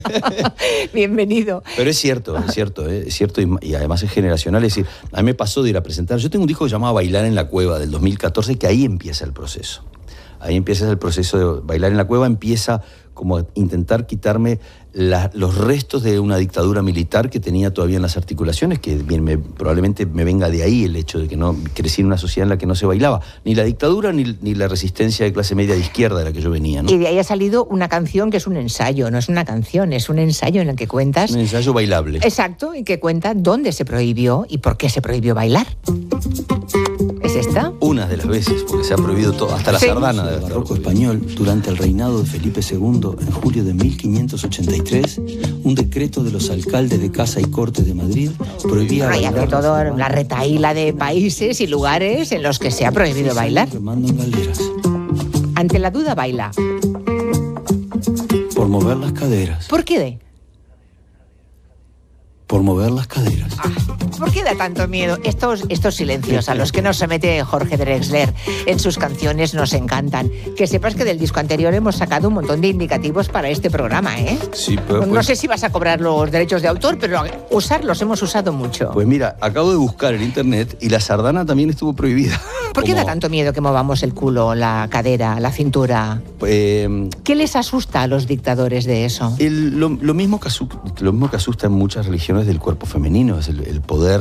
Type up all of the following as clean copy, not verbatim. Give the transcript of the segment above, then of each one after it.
Bienvenido. Pero es cierto, y además es generacional. Es decir, a mí me pasó de ir a presentar. Yo tengo un disco que se llama Bailar en la Cueva, del 2014, que ahí empieza el proceso. Ahí empieza el proceso de Bailar en la Cueva, empieza como a intentar quitarme los restos de una dictadura militar que tenía todavía en las articulaciones, que bien, probablemente me venga de ahí el hecho de que no crecí en una sociedad en la que no se bailaba, ni la dictadura ni la resistencia de clase media de izquierda de la que yo venía, ¿no? Y de ahí ha salido una canción que es un ensayo, no es una canción, es un ensayo en el que cuentas... Un ensayo bailable. Exacto, y que cuenta dónde se prohibió y por qué se prohibió bailar. ¿Es esta? Una de las veces, porque se ha prohibido todo, hasta la sardana. El barroco español, durante el reinado de Felipe II, en julio de 1583, un decreto de los alcaldes de Casa y Corte de Madrid prohibía bailar. Hay toda la retahíla de países y lugares en los que se ha prohibido bailar. Ante la duda, baila. Por mover las caderas. ¿Por qué? Por mover las caderas. ¿Por qué da tanto miedo? Estos silencios a los que nos somete Jorge Drexler en sus canciones nos encantan. Que sepas que del disco anterior hemos sacado un montón de indicativos para este programa, ¿eh? Sí, pero no sé si vas a cobrar los derechos de autor, pero usarlos hemos usado mucho. Pues mira, acabo de buscar en internet y la sardana también estuvo prohibida. ¿Por qué da tanto miedo que movamos el culo, la cadera, la cintura? ¿Qué les asusta a los dictadores de eso? Lo mismo que asusta en muchas religiones del cuerpo femenino, es el poder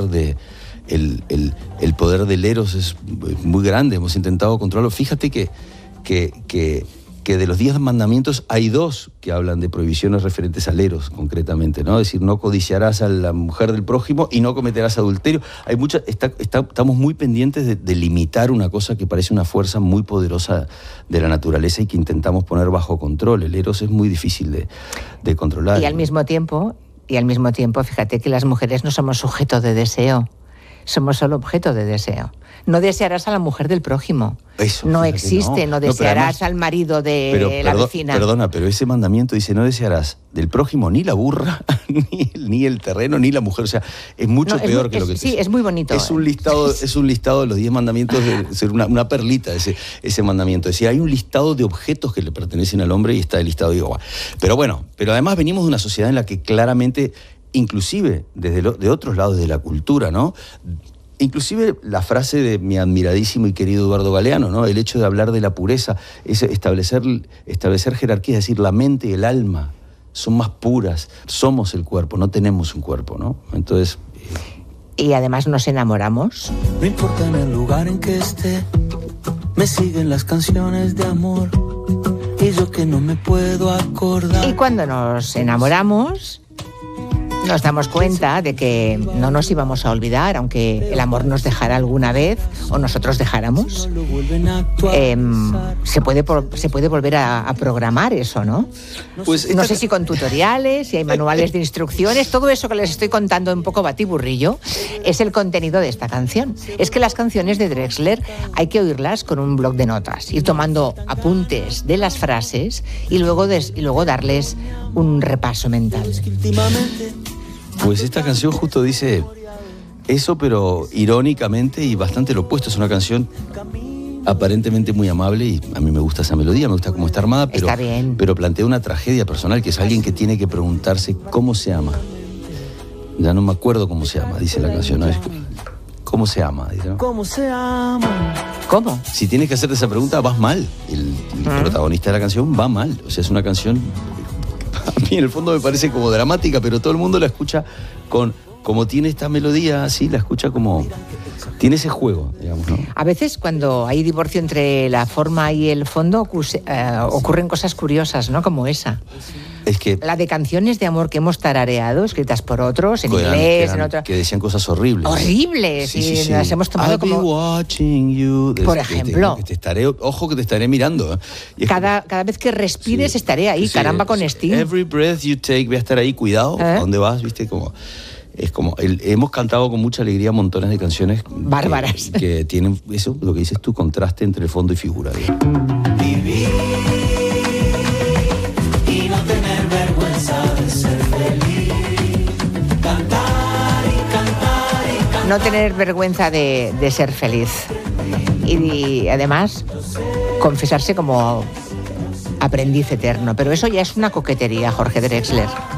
el poder del eros es muy grande. Hemos intentado controlarlo. Fíjate que de los 10 mandamientos hay 2 que hablan de prohibiciones referentes al eros, concretamente, ¿no? Es decir, no codiciarás a la mujer del prójimo y no cometerás adulterio. Hay estamos muy pendientes de limitar una cosa que parece una fuerza muy poderosa de la naturaleza y que intentamos poner bajo control. El eros es muy difícil de controlar. Y al mismo tiempo, fíjate que las mujeres no somos sujeto de deseo, somos solo objeto de deseo. No desearás a la mujer del prójimo. Eso, no existe, no desearás al marido de la vecina. Perdona, pero ese mandamiento dice no desearás del prójimo ni la burra, ni el terreno, ni la mujer. O sea, es mucho peor que lo que... Sí, es muy bonito. Es un listado de los 10 mandamientos, una perlita ese mandamiento. Es decir, hay un listado de objetos que le pertenecen al hombre y está el listado de igual. Pero además venimos de una sociedad en la que claramente, inclusive de otros lados de la cultura, ¿no? Inclusive la frase de mi admiradísimo y querido Eduardo Galeano, ¿no? El hecho de hablar de la pureza, es establecer jerarquías, es decir, la mente y el alma son más puras, somos el cuerpo, no tenemos un cuerpo, ¿no? Entonces... Y además nos enamoramos. No importa en el lugar en que esté, me siguen las canciones de amor, y yo que no me puedo acordar. Y cuando nos enamoramos... nos damos cuenta de que no nos íbamos a olvidar, aunque el amor nos dejara alguna vez o nosotros dejáramos. Se puede volver a programar eso, ¿no? Pues no sé si con tutoriales, si hay manuales de instrucciones, todo eso que les estoy contando un poco batiburrillo es el contenido de esta canción. Es que las canciones de Drexler hay que oírlas con un bloc de notas, ir tomando apuntes de las frases y luego darles un repaso mental. Pues esta canción justo dice eso, pero irónicamente y bastante lo opuesto. Es una canción aparentemente muy amable y a mí me gusta esa melodía, me gusta cómo está armada, pero plantea una tragedia personal, que es alguien que tiene que preguntarse cómo se ama. Ya no me acuerdo cómo se ama, dice la canción, ¿no? ¿Cómo se ama? Dice, ¿no? ¿Cómo se ama? ¿Cómo? Si tienes que hacerte esa pregunta, vas mal. El protagonista de la canción va mal. O sea, es una canción... A mí en el fondo me parece como dramática, pero todo el mundo la escucha como tiene esta melodía, así, la escucha como... Tiene ese juego, digamos, ¿no? A veces cuando hay divorcio entre la forma y el fondo ocurren cosas curiosas, ¿no? Como esa. Es que... La de canciones de amor que hemos tarareado, escritas por otros, en inglés, en otra... Que decían cosas horribles. ¡Horribles! Sí. Las hemos tomado como... watching you. Por ejemplo. Ojo que te estaré mirando. Y cada vez que respires estaré ahí, caramba con Sting. Every breath you take, voy a estar ahí, cuidado, ¿a dónde vas? ¿Viste? Hemos cantado con mucha alegría montones de canciones bárbaras que tienen eso, lo que dices tú, contraste entre fondo y figura. Vivir y no tener vergüenza de ser feliz. Cantar y cantar y cantar. No tener vergüenza de ser feliz. Y además confesarse como aprendiz eterno. Pero eso ya es una coquetería, Jorge Drexler.